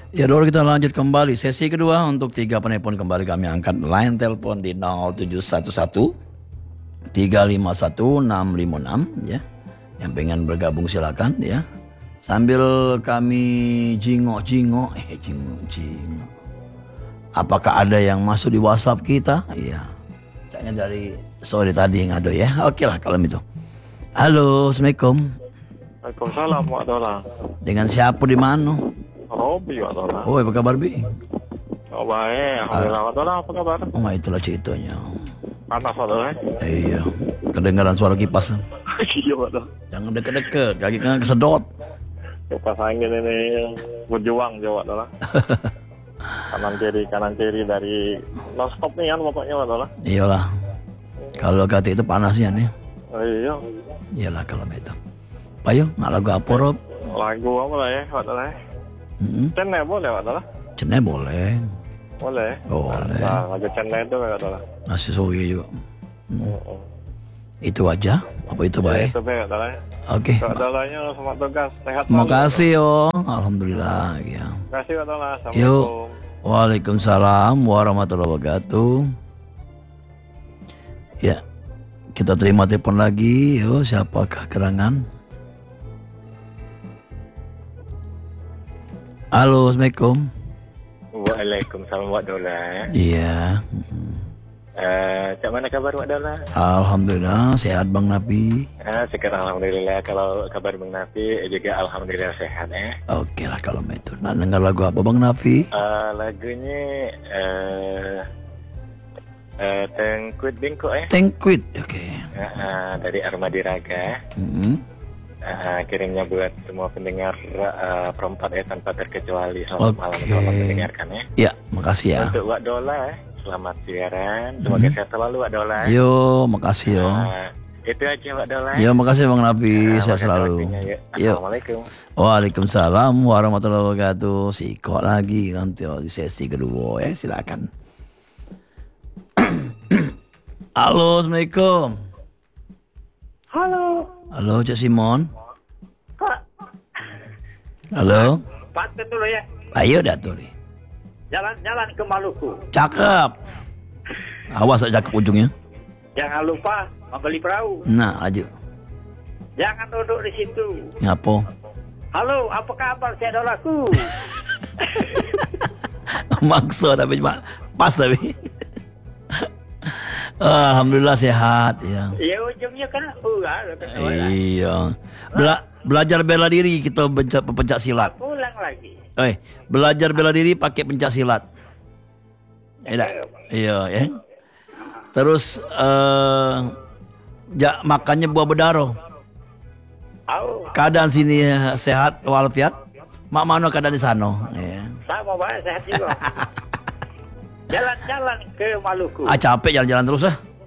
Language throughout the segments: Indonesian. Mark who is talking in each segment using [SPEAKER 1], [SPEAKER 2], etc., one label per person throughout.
[SPEAKER 1] Ya dulu kita lanjut kembali sesi kedua untuk 3 penelpon kembali kami angkat line telepon di 0711 351 656 ya. Yang pengen bergabung silakan ya. Sambil kami jingok-jingok apakah ada yang masuk di WhatsApp kita? Iya. Kayaknya dari sore tadi yang ada ya. Oke lah kalau itu. Halo, Assalamualaikum.
[SPEAKER 2] Waalaikumsalam warahmatullahi.
[SPEAKER 1] Dengan siapa di mana?
[SPEAKER 2] Robi warahmatullahi.
[SPEAKER 1] Oh, apa kabar Bi?
[SPEAKER 2] Oh baik, alhamdulillah warahmatullahi. Apa kabar?
[SPEAKER 1] Oh, itulah ceritanya.
[SPEAKER 2] Panas warahmatullahi.
[SPEAKER 1] Iya, kedengaran suara kipas.
[SPEAKER 2] Iya warahmatullahi.
[SPEAKER 1] Jangan deket-deket, kaki kan kesedot.
[SPEAKER 2] Kipas angin ini berjuang Jawa warahmatullahi. Kanan kiri dari non stop nih kan pokoknya warahmatullahi.
[SPEAKER 1] Iyalah, kalau kata itu panasnya nih.
[SPEAKER 2] Oh, iya.
[SPEAKER 1] Iyalah kalau itu. Payo, nggak lagu apa Rob?
[SPEAKER 2] Lagu apa lah ya warahmatullahi? Cenai boleh warahmatullahi?
[SPEAKER 1] Cenai boleh.
[SPEAKER 2] Boleh.
[SPEAKER 1] Boleh.
[SPEAKER 2] Nah, lagu Cenai itu warahmatullahi.
[SPEAKER 1] Nasi soge juga. Itu aja? Apa itu baik?
[SPEAKER 2] Itu warahmatullahi.
[SPEAKER 1] Oke.
[SPEAKER 2] Warahmatullahi selamat tugas. Sehat
[SPEAKER 1] Terima
[SPEAKER 2] selalu.
[SPEAKER 1] kasih yo. Alhamdulillah ya.
[SPEAKER 2] Terima kasih warahmatullahi.
[SPEAKER 1] Yuk.
[SPEAKER 2] Assalamualaikum.
[SPEAKER 1] Waalaikumsalam warahmatullahi wabarakatuh. Ya, kita terima telepon lagi. Yo, siapakah gerangan? Halo, Assalamualaikum.
[SPEAKER 3] Waalaikumsalam warahmatullahi.
[SPEAKER 1] Iya.
[SPEAKER 3] Cak mana kabar warahmatullahi?
[SPEAKER 1] Alhamdulillah sehat Bang Nabi.
[SPEAKER 3] Sekarang alhamdulillah, kalau kabar Bang Nafi juga alhamdulillah sehat ya.
[SPEAKER 1] Oke lah kalau itu. Nah, dengar lagu apa Bang Nafi?
[SPEAKER 3] Lagunya Tengkut Bingko ya.
[SPEAKER 1] Tengkuit. Oke.
[SPEAKER 3] Dari Armadi Raga. Kirimnya buat semua pendengar perempat ya tanpa terkecuali. Selamat malam, selamat mendengarkan ya.
[SPEAKER 1] Ya, makasih ya.
[SPEAKER 3] Untuk Wak Dola, selamat siaran. Semoga sehat selalu Wak Dola.
[SPEAKER 1] Yo, makasih yo.
[SPEAKER 3] Itu aja Wak Dola.
[SPEAKER 1] Yo, makasih Bang Nabi. Sehat selalu. Yo.
[SPEAKER 3] Assalamualaikum.
[SPEAKER 1] Waalaikumsalam warahmatullahi wabarakatuh. Sikok lagi nanti di sesi kedua ya, silakan. Halo, Assalamualaikum.
[SPEAKER 4] Halo,
[SPEAKER 1] Halo, Cak Simon.
[SPEAKER 4] Pak.
[SPEAKER 1] Halo.
[SPEAKER 4] Paten dulu ya.
[SPEAKER 1] Ayo Dato nih.
[SPEAKER 4] Jalan-jalan ke Maluku.
[SPEAKER 1] Cakep. Awas aja cakep ujungnya.
[SPEAKER 4] Jangan lupa membeli perahu.
[SPEAKER 1] Nah, aja.
[SPEAKER 4] Jangan duduk di situ.
[SPEAKER 1] Ngapo?
[SPEAKER 4] Halo, apa kabar si idolaku?
[SPEAKER 1] Maksa tapi pas tapi. Alhamdulillah sehat ya.
[SPEAKER 4] Ya ujungnya kan
[SPEAKER 1] Iya. Belajar bela diri kita pencak silat.
[SPEAKER 4] Ulang lagi.
[SPEAKER 1] Belajar bela diri pakai pencak silat. Iya ya. Terus makannya buah bedaro. Keadaan sini sehat walafiat. Mak mana keadaan di sana? Ya.
[SPEAKER 4] Sama banget sehat juga. Jalan-jalan ke Maluku.
[SPEAKER 1] Capek jalan-jalan terus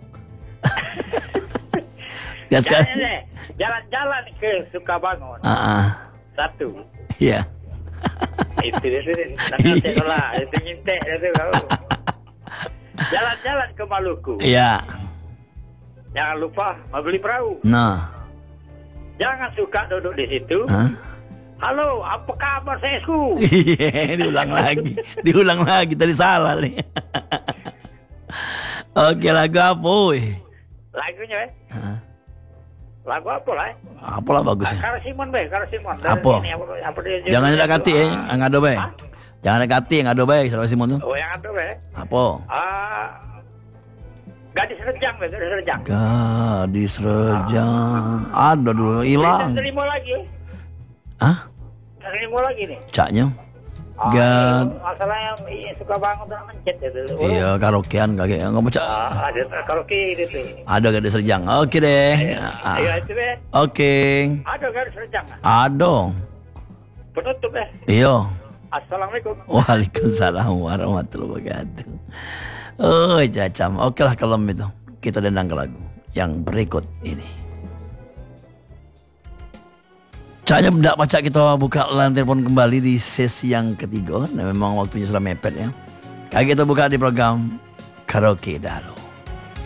[SPEAKER 4] Jalan-jalan ke Sukabangun. Satu.
[SPEAKER 1] Iya.
[SPEAKER 4] Itu nyintek itu kau. Jalan-jalan ke Maluku.
[SPEAKER 1] Iya.
[SPEAKER 4] Jangan lupa membeli perahu.
[SPEAKER 1] Nah.
[SPEAKER 4] Jangan suka duduk di situ. Halo, apa kabar sesku?
[SPEAKER 1] Iya, diulang lagi tadi salah nih. Oke, lagu apa?
[SPEAKER 4] Lagunya lagu apa lah?
[SPEAKER 1] Apalah bagusnya.
[SPEAKER 4] Karo Simon.
[SPEAKER 1] Apa? Jangan ada kati yang ada bae. Jangan ada kati yang ada bae Karo Simon tuh.
[SPEAKER 4] Oh, yang ada bae.
[SPEAKER 1] Apa?
[SPEAKER 4] Gadis Rejang.
[SPEAKER 1] Gadis Rejang. Ada dulu hilang.
[SPEAKER 4] Terima lagi. Terima lagi nih.
[SPEAKER 1] Caknya.
[SPEAKER 4] Masalahnya suka bangun dan mencet itu.
[SPEAKER 1] Iya, karaokean kakek nggak baca.
[SPEAKER 4] Ada karaoke itu.
[SPEAKER 1] Ada Gadis Rejang. Oke deh.
[SPEAKER 4] Iya itu deh.
[SPEAKER 1] Oke.
[SPEAKER 4] Ada Gadis Rejang.
[SPEAKER 1] Ada.
[SPEAKER 4] Penutup deh.
[SPEAKER 1] Iya.
[SPEAKER 4] Assalamualaikum.
[SPEAKER 1] Waalaikumsalam warahmatullahi wabarakatuh. Oh, cacam. Oke lah kalau itu. Kita dendang ke lagu yang berikut ini. Caknya tidak baca kita buka line telepon kembali di sesi yang ketiga. Nah, memang waktunya sudah mepet ya. Kayak kita buka di program Karaoke Dalo.